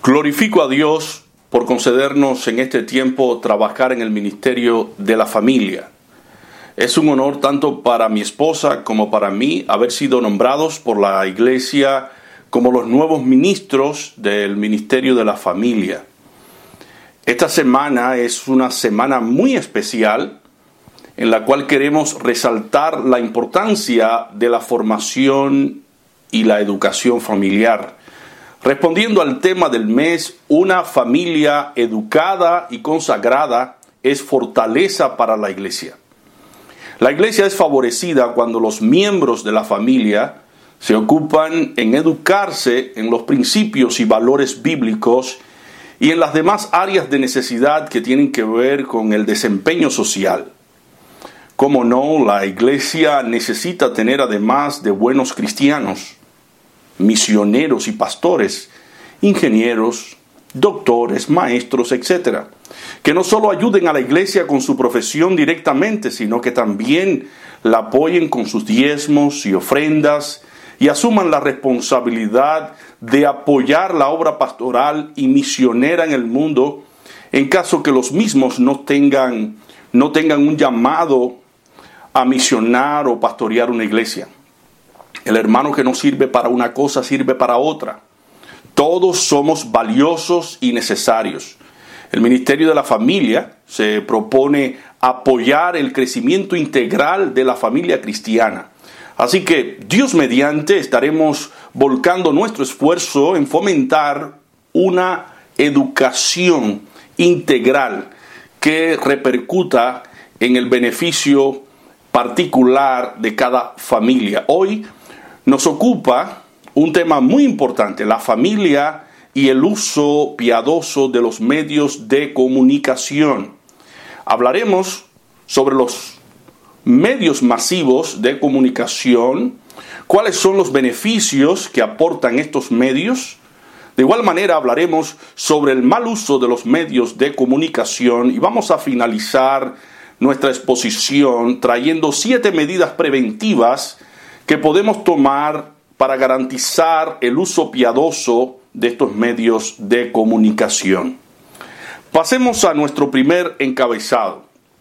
Glorifico a Dios por concedernos en este tiempo trabajar en el ministerio de la familia. Es un honor tanto para mi esposa como para mí haber sido nombrados por la iglesia como los nuevos ministros del ministerio de la familia. Esta semana es una semana muy especial en la cual queremos resaltar la importancia de la formación y la educación familiar. Respondiendo al tema del mes, una familia educada y consagrada es fortaleza para la iglesia. La iglesia es favorecida cuando los miembros de la familia se ocupan en educarse en los principios y valores bíblicos y en las demás áreas de necesidad que tienen que ver con el desempeño social. Cómo no, la iglesia necesita tener además de buenos cristianos, misioneros y pastores, ingenieros, doctores, maestros, etc., que no solo ayuden a la iglesia con su profesión directamente, sino que también la apoyen con sus diezmos y ofrendas y asuman la responsabilidad de apoyar la obra pastoral y misionera en el mundo en caso que los mismos no tengan un llamado a misionar o pastorear una iglesia. El hermano que no sirve para una cosa sirve para otra. Todos somos valiosos y necesarios. El ministerio de la familia se propone apoyar el crecimiento integral de la familia cristiana. Así que, Dios mediante, estaremos volcando nuestro esfuerzo en fomentar una educación integral que repercuta en el beneficio particular de cada familia. Hoy nos ocupa un tema muy importante, la familia y el uso piadoso de los medios de comunicación. Hablaremos sobre los medios masivos de comunicación, cuáles son los beneficios que aportan estos medios. De igual manera hablaremos sobre el mal uso de los medios de comunicación y vamos a finalizar nuestra exposición trayendo 7 medidas preventivas que podemos tomar para garantizar el uso piadoso de estos medios de comunicación. Pasemos a nuestro primer encabezado.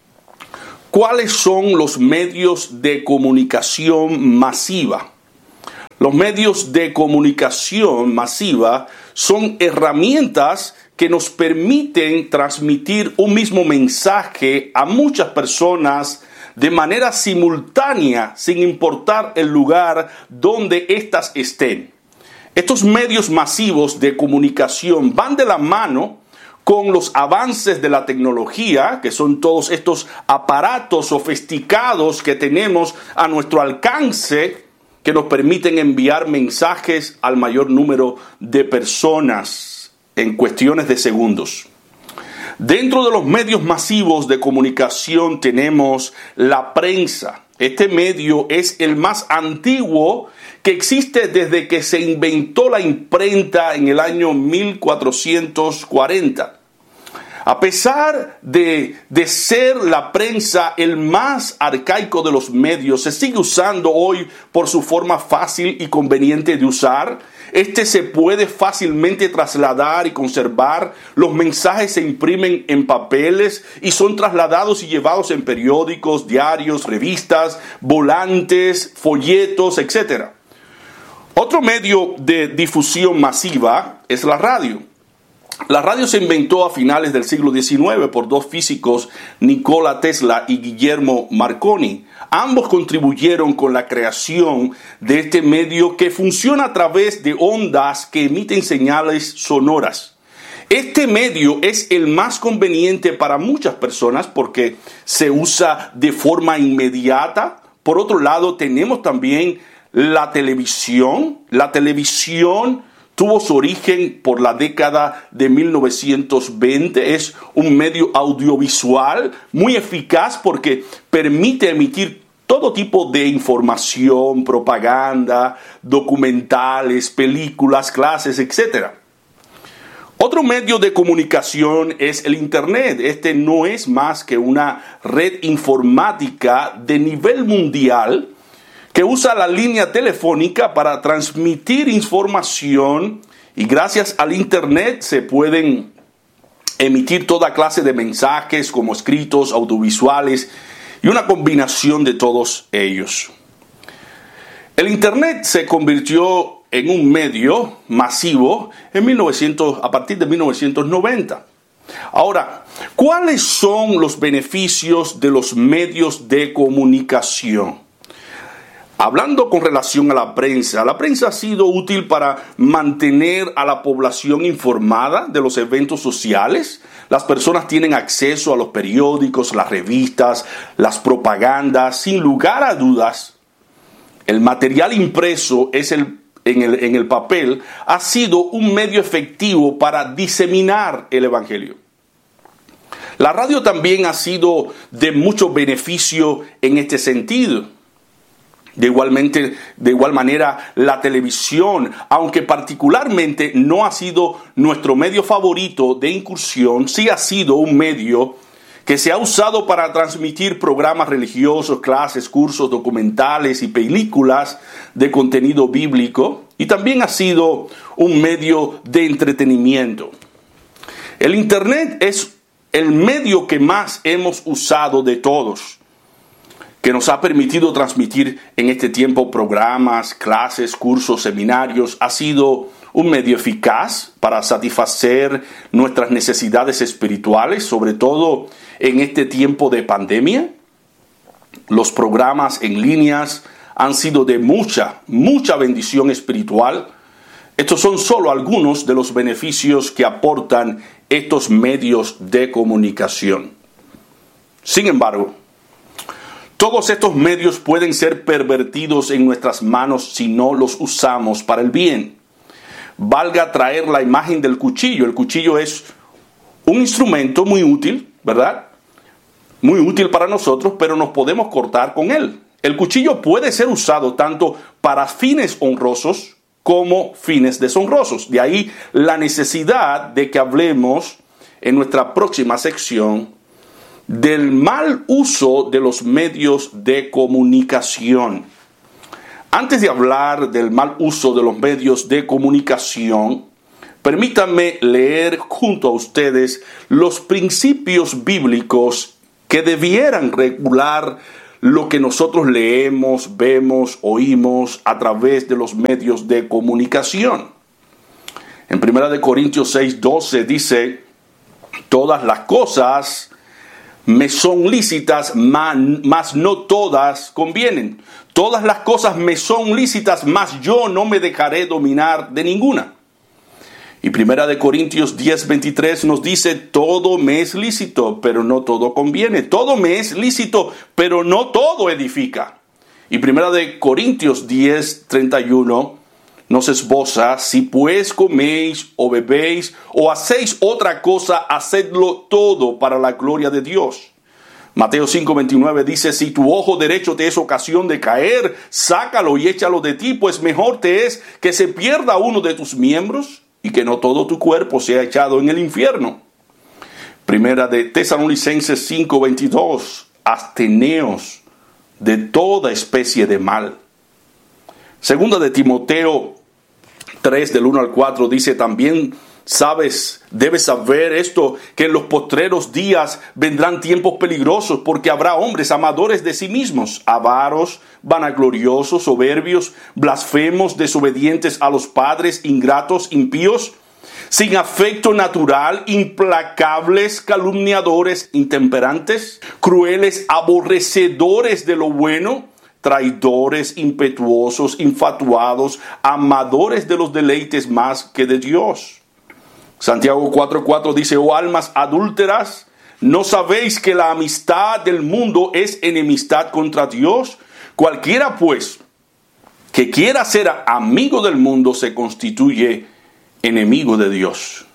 ¿Cuáles son los medios de comunicación masiva? Los medios de comunicación masiva son herramientas que nos permiten transmitir un mismo mensaje a muchas personas de manera simultánea, sin importar el lugar donde éstas estén. Estos medios masivos de comunicación van de la mano con los avances de la tecnología, que son todos estos aparatos sofisticados que tenemos a nuestro alcance, que nos permiten enviar mensajes al mayor número de personas en cuestiones de segundos. Dentro de los medios masivos de comunicación tenemos la prensa. Este medio es el más antiguo que existe desde que se inventó la imprenta en el año 1440. A pesar de ser la prensa el más arcaico de los medios, se sigue usando hoy por su forma fácil y conveniente de usar. Se puede fácilmente trasladar y conservar. Los mensajes se imprimen en papeles y son trasladados y llevados en periódicos, diarios, revistas, volantes, folletos, etc. Otro medio de difusión masiva es la radio. La radio se inventó a finales del siglo XIX por dos físicos, Nikola Tesla y Guillermo Marconi. Ambos contribuyeron con la creación de este medio que funciona a través de ondas que emiten señales sonoras. Este medio es el más conveniente para muchas personas porque se usa de forma inmediata. Por otro lado, tenemos también la televisión. La televisión tuvo su origen por la década de 1920. Es un medio audiovisual muy eficaz porque permite emitir todo tipo de información, propaganda, documentales, películas, clases, etc. Otro medio de comunicación es el Internet. Este no es más que una red informática de nivel mundial que usa la línea telefónica para transmitir información, y gracias al Internet se pueden emitir toda clase de mensajes como escritos, audiovisuales y una combinación de todos ellos. El Internet se convirtió en un medio masivo a partir de 1990. Ahora, ¿cuáles son los beneficios de los medios de comunicación? Hablando con relación a la prensa ha sido útil para mantener a la población informada de los eventos sociales. Las personas tienen acceso a los periódicos, las revistas, las propagandas. Sin lugar a dudas, el material impreso en el papel ha sido un medio efectivo para diseminar el evangelio. La radio también ha sido de mucho beneficio en este sentido. De igual manera, la televisión, aunque particularmente no ha sido nuestro medio favorito de incursión, sí ha sido un medio que se ha usado para transmitir programas religiosos, clases, cursos, documentales y películas de contenido bíblico, y también ha sido un medio de entretenimiento. El Internet es el medio que más hemos usado de todos, que nos ha permitido transmitir en este tiempo programas, clases, cursos, seminarios. Ha sido un medio eficaz para satisfacer nuestras necesidades espirituales, sobre todo en este tiempo de pandemia. Los programas en líneas han sido de mucha bendición espiritual. Estos son solo algunos de los beneficios que aportan estos medios de comunicación. Sin embargo, todos estos medios pueden ser pervertidos en nuestras manos si no los usamos para el bien. Valga traer la imagen del cuchillo. El cuchillo es un instrumento muy útil, ¿verdad? Muy útil para nosotros, pero nos podemos cortar con él. El cuchillo puede ser usado tanto para fines honrosos como fines deshonrosos. De ahí la necesidad de que hablemos en nuestra próxima sección del mal uso de los medios de comunicación. Antes de hablar del mal uso de los medios de comunicación, permítanme leer junto a ustedes los principios bíblicos que debieran regular lo que nosotros leemos, vemos, oímos a través de los medios de comunicación. En 1 Corintios 6:12 dice: todas las cosas me son lícitas, mas no todas convienen. Todas las cosas me son lícitas, mas yo no me dejaré dominar de ninguna. Y 1 Corintios 10:23 nos dice: todo me es lícito, pero no todo conviene. Todo me es lícito, pero no todo edifica. Y 1 Corintios 10:31 nos esboza: si pues coméis o bebéis o hacéis otra cosa, hacedlo todo para la gloria de Dios. Mateo 5:29 dice: si tu ojo derecho te es ocasión de caer, sácalo y échalo de ti, pues mejor te es que se pierda uno de tus miembros y que no todo tu cuerpo sea echado en el infierno. Primera de Tesalonicenses 5:22: absteneos de toda especie de mal. Segunda de Timoteo 3, del 1 al 4, dice: también debes saber esto, que en los postreros días vendrán tiempos peligrosos, porque habrá hombres amadores de sí mismos, avaros, vanagloriosos, soberbios, blasfemos, desobedientes a los padres, ingratos, impíos, sin afecto natural, implacables, calumniadores, intemperantes, crueles, aborrecedores de lo bueno, traidores, impetuosos, infatuados, amadores de los deleites más que de Dios. Santiago 4:4 dice: oh almas adúlteras, ¿no sabéis que la amistad del mundo es enemistad contra Dios? Cualquiera pues que quiera ser amigo del mundo se constituye enemigo de Dios.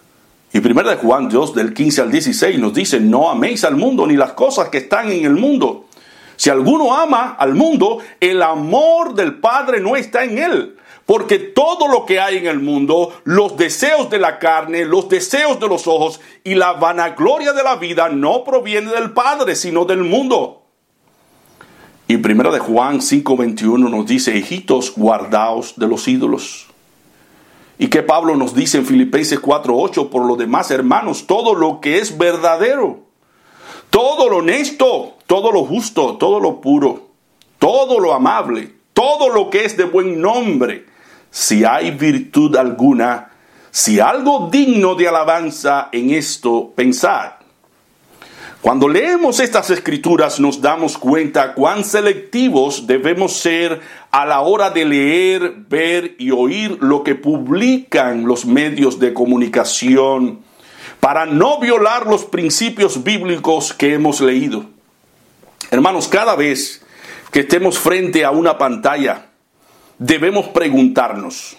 Y 1 Juan 2, del 15 al 16 nos dice: no améis al mundo ni las cosas que están en el mundo. Si alguno ama al mundo, el amor del Padre no está en él. Porque todo lo que hay en el mundo, los deseos de la carne, los deseos de los ojos y la vanagloria de la vida no proviene del Padre, sino del mundo. Y 1 de Juan 5:21 nos dice, hijitos, guardaos de los ídolos. Y que Pablo nos dice en Filipenses 4:8, por lo demás, hermanos, todo lo que es verdadero, todo lo honesto, todo lo justo, todo lo puro, todo lo amable, todo lo que es de buen nombre, si hay virtud alguna, si algo digno de alabanza, en esto pensad. Cuando leemos estas escrituras nos damos cuenta cuán selectivos debemos ser a la hora de leer, ver y oír lo que publican los medios de comunicación para no violar los principios bíblicos que hemos leído. Hermanos, cada vez que estemos frente a una pantalla, debemos preguntarnos,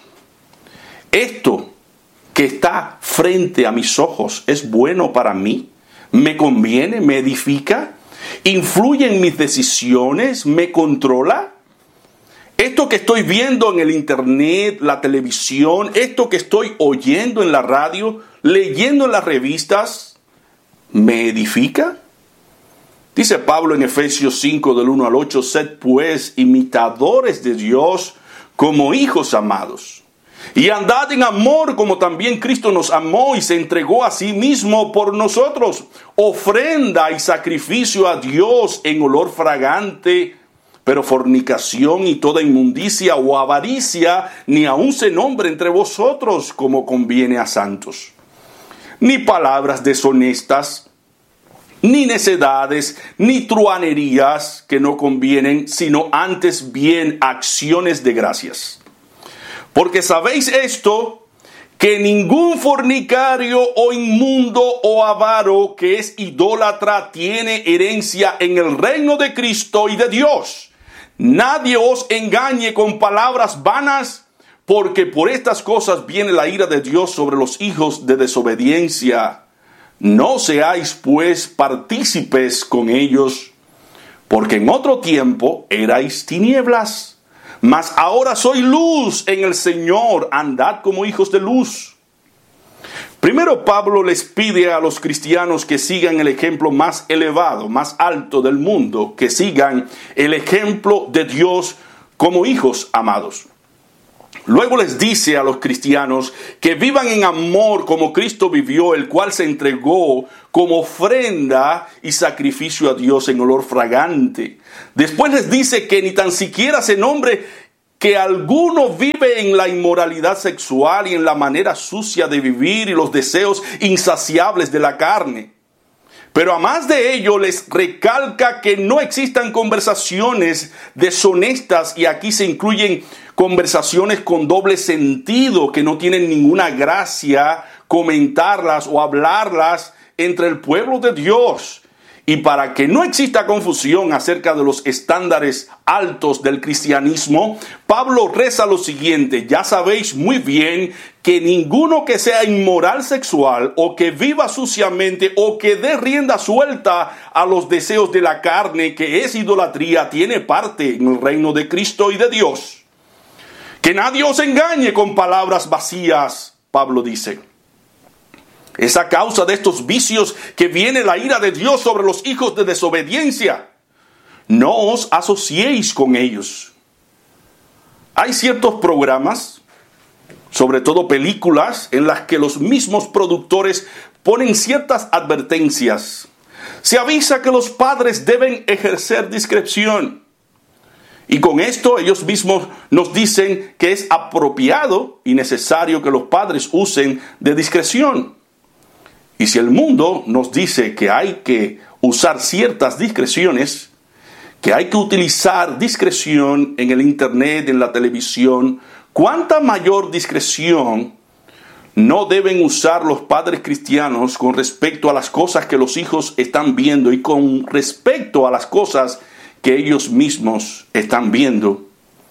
¿esto que está frente a mis ojos es bueno para mí? ¿Me conviene? ¿Me edifica? ¿Influye en mis decisiones? ¿Me controla? ¿Esto que estoy viendo en el internet, la televisión, esto que estoy oyendo en la radio, leyendo en las revistas, me edifica? Dice Pablo en Efesios 5, del 1 al 8, sed pues imitadores de Dios como hijos amados. Y andad en amor como también Cristo nos amó y se entregó a sí mismo por nosotros, ofrenda y sacrificio a Dios en olor fragante. Pero fornicación y toda inmundicia o avaricia ni aun se nombre entre vosotros como conviene a santos. Ni palabras deshonestas, ni necedades, ni truhanerías que no convienen, sino antes bien acciones de gracias. Porque sabéis esto, que ningún fornicario o inmundo o avaro que es idólatra tiene herencia en el reino de Cristo y de Dios. Nadie os engañe con palabras vanas, porque por estas cosas viene la ira de Dios sobre los hijos de desobediencia. No seáis pues partícipes con ellos, porque en otro tiempo erais tinieblas. Mas ahora soy luz en el Señor, andad como hijos de luz. Primero Pablo les pide a los cristianos que sigan el ejemplo más elevado, más alto del mundo, que sigan el ejemplo de Dios como hijos amados. Luego les dice a los cristianos que vivan en amor como Cristo vivió, el cual se entregó como ofrenda y sacrificio a Dios en olor fragante. Después les dice que ni tan siquiera se nombre que alguno vive en la inmoralidad sexual y en la manera sucia de vivir y los deseos insaciables de la carne. Pero a más de ello les recalca que no existan conversaciones deshonestas, y aquí se incluyen conversaciones con doble sentido que no tienen ninguna gracia comentarlas o hablarlas entre el pueblo de Dios. Y para que no exista confusión acerca de los estándares altos del cristianismo, Pablo reza lo siguiente: ya sabéis muy bien que ninguno que sea inmoral sexual o que viva suciamente o que dé rienda suelta a los deseos de la carne, que es idolatría, tiene parte en el reino de Cristo y de Dios. Que nadie os engañe con palabras vacías, Pablo dice. Es a causa de estos vicios que viene la ira de Dios sobre los hijos de desobediencia. No os asociéis con ellos. Hay ciertos programas, sobre todo películas, en las que los mismos productores ponen ciertas advertencias. Se avisa que los padres deben ejercer discreción. Y con esto ellos mismos nos dicen que es apropiado y necesario que los padres usen de discreción. Y si el mundo nos dice que hay que usar ciertas discreciones, que hay que utilizar discreción en el internet, en la televisión, ¿cuánta mayor discreción no deben usar los padres cristianos con respecto a las cosas que los hijos están viendo y con respecto a las cosas que ellos mismos están viendo?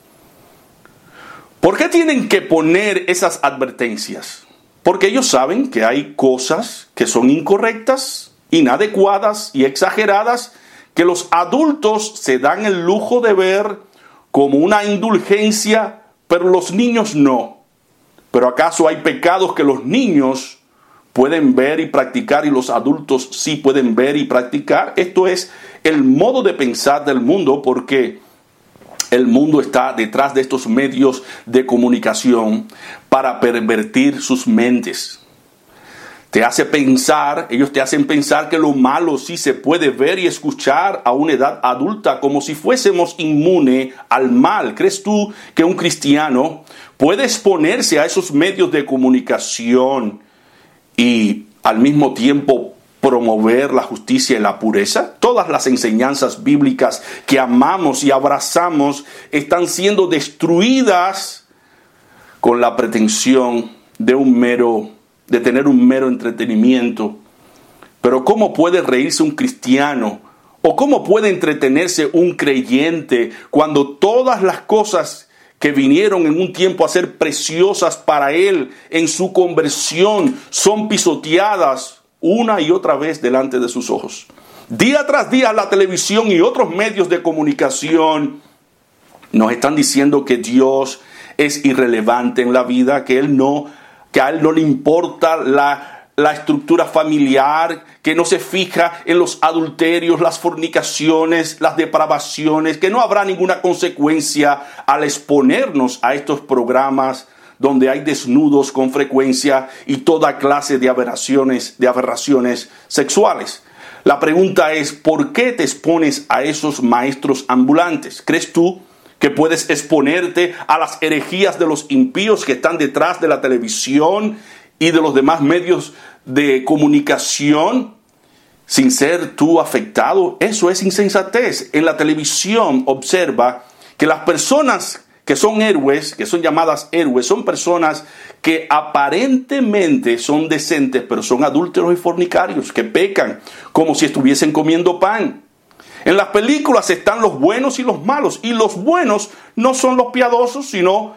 ¿Por qué tienen que poner esas advertencias? Porque ellos saben que hay cosas que son incorrectas, inadecuadas y exageradas, que los adultos se dan el lujo de ver como una indulgencia, pero los niños no. ¿Pero acaso hay pecados que los niños pueden ver y practicar y los adultos sí pueden ver y practicar? Esto es el modo de pensar del mundo, porque el mundo está detrás de estos medios de comunicación para pervertir sus mentes. Ellos te hacen pensar que lo malo sí se puede ver y escuchar a una edad adulta, como si fuésemos inmunes al mal. ¿Crees tú que un cristiano puede exponerse a esos medios de comunicación y al mismo tiempo promover la justicia y la pureza? Todas las enseñanzas bíblicas que amamos y abrazamos están siendo destruidas con la pretensión de tener un mero entretenimiento. Pero ¿cómo puede reírse un cristiano? ¿O cómo puede entretenerse un creyente cuando todas las cosas que vinieron en un tiempo a ser preciosas para él en su conversión son pisoteadas una y otra vez delante de sus ojos? Día tras día la televisión y otros medios de comunicación nos están diciendo que Dios es irrelevante en la vida, que a Él no le importa la estructura familiar, que no se fija en los adulterios, las fornicaciones, las depravaciones, que no habrá ninguna consecuencia al exponernos a estos programas donde hay desnudos con frecuencia y toda clase de aberraciones sexuales. La pregunta es, ¿por qué te expones a esos maestros ambulantes? ¿Crees tú que puedes exponerte a las herejías de los impíos que están detrás de la televisión y de los demás medios de comunicación sin ser tú afectado? Eso es insensatez. En la televisión observa que las personas que son héroes, que son llamadas héroes, son personas que aparentemente son decentes, pero son adúlteros y fornicarios, que pecan como si estuviesen comiendo pan. En las películas están los buenos y los malos, y los buenos no son los piadosos, sino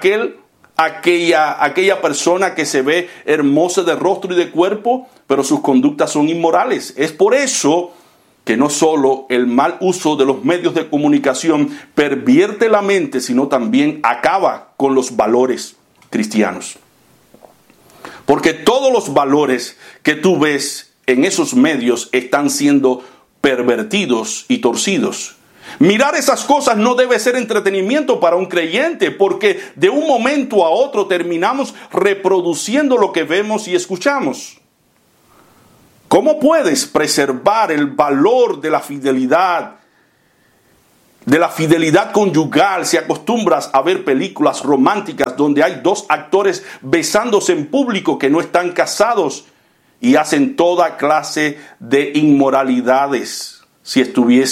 aquella persona que se ve hermosa de rostro y de cuerpo, pero sus conductas son inmorales. Es por eso que no solo el mal uso de los medios de comunicación pervierte la mente, sino también acaba con los valores cristianos. Porque todos los valores que tú ves en esos medios están siendo pervertidos y torcidos. Mirar esas cosas no debe ser entretenimiento para un creyente, porque de un momento a otro terminamos reproduciendo lo que vemos y escuchamos. ¿Cómo puedes preservar el valor de la fidelidad conyugal si acostumbras a ver películas románticas donde hay dos actores besándose en público que no están casados y hacen toda clase de inmoralidades si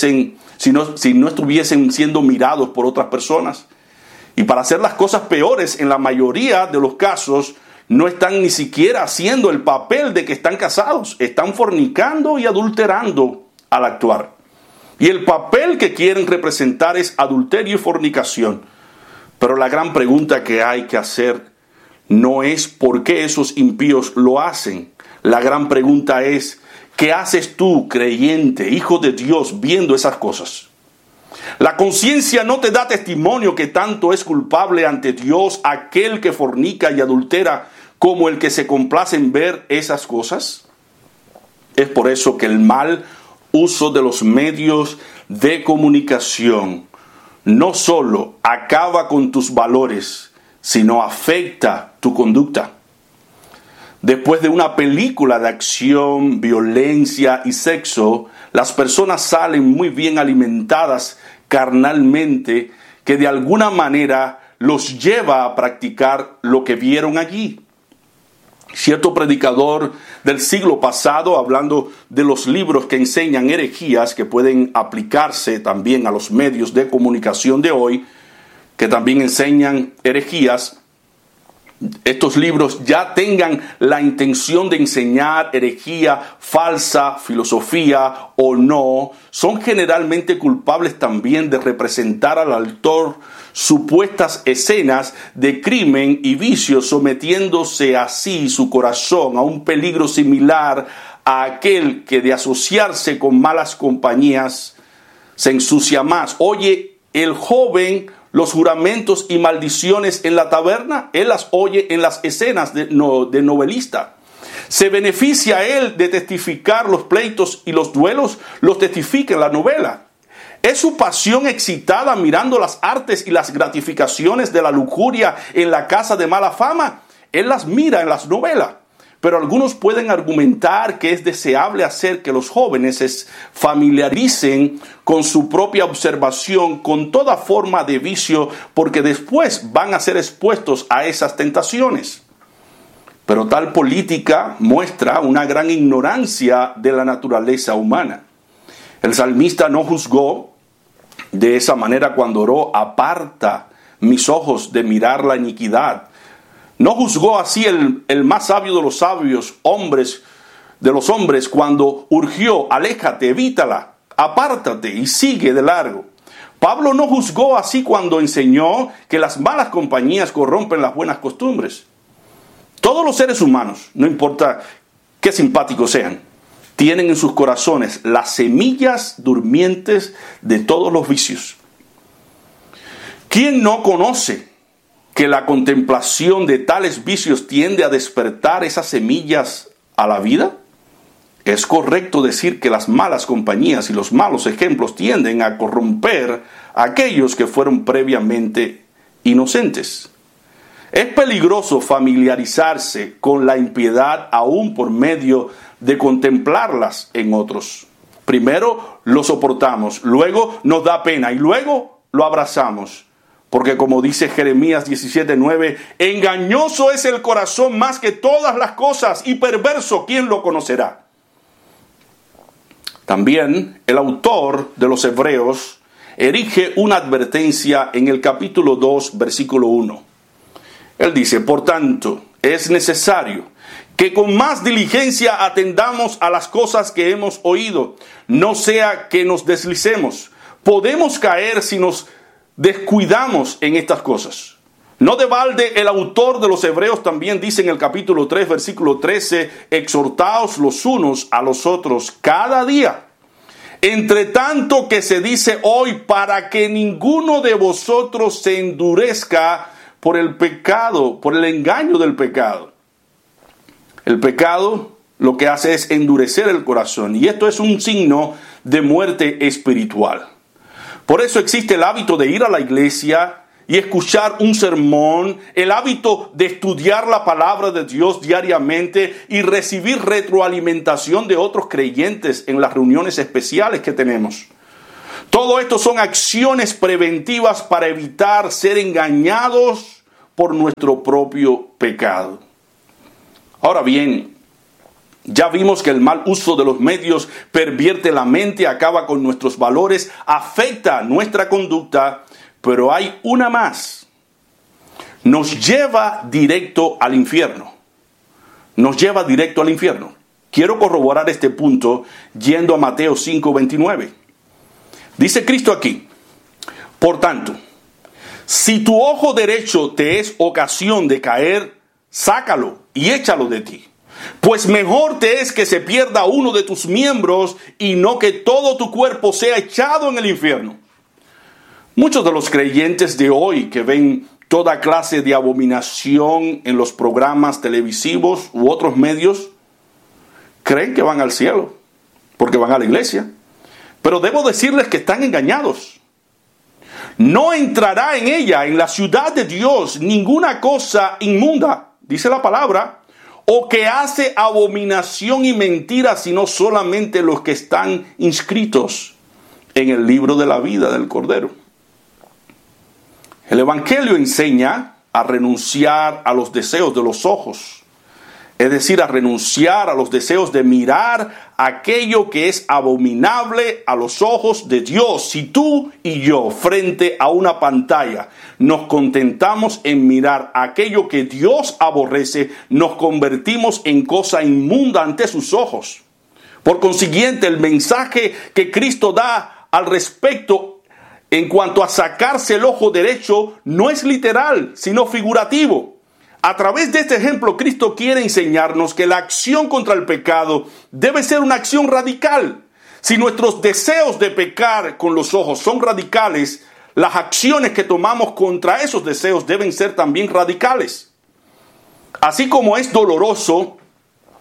no estuviesen siendo mirados por otras personas? Y para hacer las cosas peores, en la mayoría de los casos no están ni siquiera haciendo el papel de que están casados, están fornicando y adulterando al actuar. Y el papel que quieren representar es adulterio y fornicación. Pero la gran pregunta que hay que hacer no es por qué esos impíos lo hacen. La gran pregunta es, ¿qué haces tú, creyente, hijo de Dios, viendo esas cosas? La conciencia no te da testimonio que tanto es culpable ante Dios aquel que fornica y adultera como el que se complace en ver esas cosas. Es por eso que el mal uso de los medios de comunicación no solo acaba con tus valores, sino afecta tu conducta. Después de una película de acción, violencia y sexo, las personas salen muy bien alimentadas carnalmente, que de alguna manera los lleva a practicar lo que vieron allí. Cierto predicador del siglo pasado, hablando de los libros que enseñan herejías, que pueden aplicarse también a los medios de comunicación de hoy, que también enseñan herejías, estos libros ya tengan la intención de enseñar herejía, falsa filosofía o no, son generalmente culpables también de representar al autor supuestas escenas de crimen y vicio, sometiéndose así su corazón a un peligro similar a aquel que de asociarse con malas compañías se ensucia más. Oye, el joven los juramentos y maldiciones en la taberna, él las oye en las escenas de novelista. ¿Se beneficia él de testificar los pleitos y los duelos? Los testifica en la novela. ¿Es su pasión excitada mirando las artes y las gratificaciones de la lujuria en la casa de mala fama? Él las mira en las novelas. Pero algunos pueden argumentar que es deseable hacer que los jóvenes se familiaricen con su propia observación, con toda forma de vicio, porque después van a ser expuestos a esas tentaciones. Pero tal política muestra una gran ignorancia de la naturaleza humana. El salmista no juzgó de esa manera cuando oró: aparta mis ojos de mirar la iniquidad. No juzgó así el más sabio de los sabios, de los hombres, cuando urgió: aléjate, evítala, apártate y sigue de largo. Pablo no juzgó así cuando enseñó que las malas compañías corrompen las buenas costumbres. Todos los seres humanos, no importa qué simpáticos sean, tienen en sus corazones las semillas durmientes de todos los vicios. ¿Quién no conoce que la contemplación de tales vicios tiende a despertar esas semillas a la vida? Es correcto decir que las malas compañías y los malos ejemplos tienden a corromper a aquellos que fueron previamente inocentes. Es peligroso familiarizarse con la impiedad aún por medio de contemplarlas en otros. Primero lo soportamos, luego nos da pena y luego lo abrazamos. Porque como dice Jeremías 17:9, engañoso es el corazón más que todas las cosas y perverso, ¿quién lo conocerá? También el autor de los Hebreos erige una advertencia en el capítulo 2, versículo 1. Él dice: por tanto, es necesario que con más diligencia atendamos a las cosas que hemos oído, no sea que nos deslicemos. Podemos caer si nos descuidamos en estas cosas. No de balde el autor de los Hebreos también dice en el capítulo 3, versículo 13, exhortaos los unos a los otros cada día, entre tanto que se dice hoy, para que ninguno de vosotros se endurezca por el pecado, por el engaño del pecado. El pecado lo que hace es endurecer el corazón, y esto es un signo de muerte espiritual. Por eso existe el hábito de ir a la iglesia y escuchar un sermón, el hábito de estudiar la palabra de Dios diariamente y recibir retroalimentación de otros creyentes en las reuniones especiales que tenemos. Todo esto son acciones preventivas para evitar ser engañados por nuestro propio pecado. Ahora bien, ya vimos que el mal uso de los medios pervierte la mente, acaba con nuestros valores, afecta nuestra conducta, pero hay una más. Nos lleva directo al infierno. Nos lleva directo al infierno. Quiero corroborar este punto yendo a Mateo 5:29. Dice Cristo aquí: por tanto, si tu ojo derecho te es ocasión de caer, sácalo y échalo de ti. Pues mejor te es que se pierda uno de tus miembros y no que todo tu cuerpo sea echado en el infierno. Muchos de los creyentes de hoy que ven toda clase de abominación en los programas televisivos u otros medios, creen que van al cielo porque van a la iglesia. Pero debo decirles que están engañados. No entrará en ella, en la ciudad de Dios, ninguna cosa inmunda, dice la palabra, o que hace abominación y mentira, sino solamente los que están inscritos en el libro de la vida del Cordero. El Evangelio enseña a renunciar a los deseos de los ojos, es decir, a renunciar a los deseos de mirar aquello que es abominable a los ojos de Dios. Si tú y yo, frente a una pantalla, nos contentamos en mirar aquello que Dios aborrece, nos convertimos en cosa inmunda ante sus ojos. Por consiguiente, el mensaje que Cristo da al respecto en cuanto a sacarse el ojo derecho no es literal, sino figurativo. A través de este ejemplo, Cristo quiere enseñarnos que la acción contra el pecado debe ser una acción radical. Si nuestros deseos de pecar con los ojos son radicales, las acciones que tomamos contra esos deseos deben ser también radicales. Así como es doloroso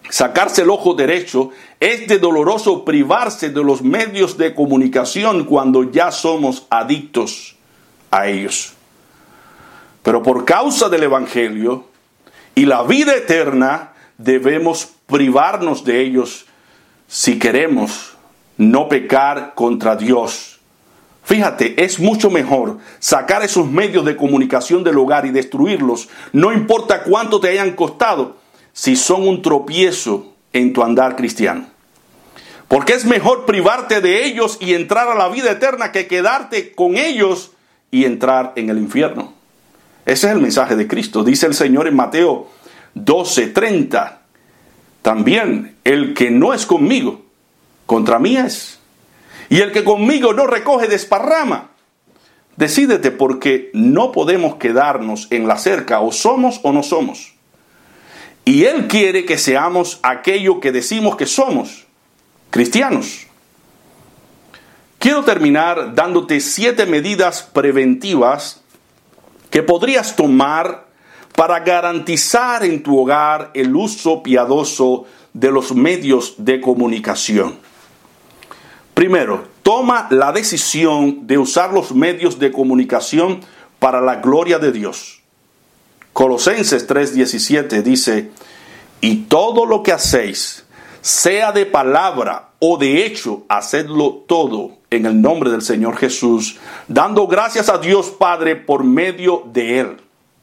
sacarse el ojo derecho, es de doloroso privarse de los medios de comunicación cuando ya somos adictos a ellos. Pero por causa del Evangelio y la vida eterna, debemos privarnos de ellos si queremos no pecar contra Dios. Fíjate, es mucho mejor sacar esos medios de comunicación del hogar y destruirlos, no importa cuánto te hayan costado, si son un tropiezo en tu andar cristiano. Porque es mejor privarte de ellos y entrar a la vida eterna que quedarte con ellos y entrar en el infierno. Ese es el mensaje de Cristo. Dice el Señor en Mateo 12:30. También el que no es conmigo, contra mí es. Y el que conmigo no recoge, desparrama. Decídete, porque no podemos quedarnos en la cerca, o somos o no somos. Y Él quiere que seamos aquello que decimos que somos, cristianos. Quiero terminar dándote 7 medidas preventivas que podrías tomar para garantizar en tu hogar el uso piadoso de los medios de comunicación. Primero, toma la decisión de usar los medios de comunicación para la gloria de Dios. Colosenses 3:17 dice: y todo lo que hacéis, sea de palabra o de hecho, hacedlo todo en el nombre del Señor Jesús, dando gracias a Dios Padre por medio de Él.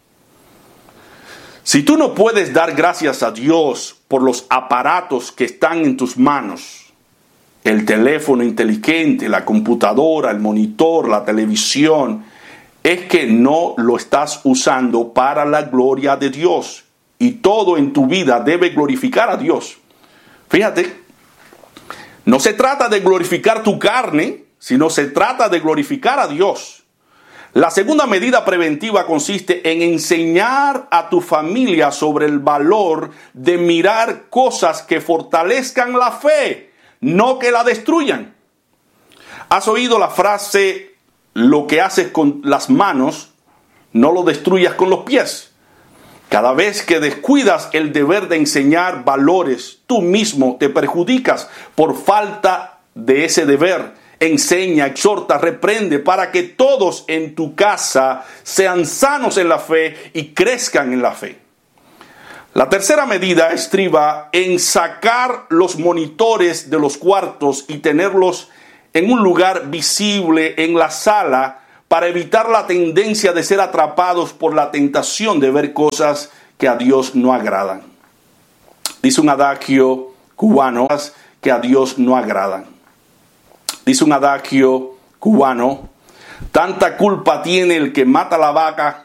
Si tú no puedes dar gracias a Dios por los aparatos que están en tus manos, el teléfono inteligente, la computadora, el monitor, la televisión, es que no lo estás usando para la gloria de Dios. Y todo en tu vida debe glorificar a Dios. Fíjate, no se trata de glorificar tu carne, sino se trata de glorificar a Dios. La segunda medida preventiva consiste en enseñar a tu familia sobre el valor de mirar cosas que fortalezcan la fe, no que la destruyan. ¿Has oído la frase: lo que haces con las manos, no lo destruyas con los pies? Cada vez que descuidas el deber de enseñar valores, tú mismo te perjudicas por falta de ese deber. Enseña, exhorta, reprende para que todos en tu casa sean sanos en la fe y crezcan en la fe. La tercera medida estriba en sacar los monitores de los cuartos y tenerlos en un lugar visible en la sala para evitar la tendencia de ser atrapados por la tentación de ver cosas que a Dios no agradan. Dice un adagio cubano que a Dios no agradan. Dice un adagio cubano: tanta culpa tiene el que mata la vaca